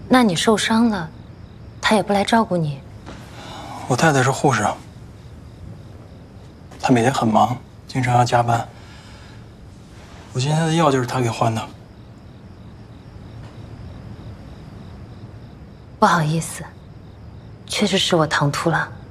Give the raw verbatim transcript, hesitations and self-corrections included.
那你受伤了，他也不来照顾你？ 我太太是护士，她每天很忙，经常要加班。我今天的药就是她给换的。 不好意思，确实是我唐突了。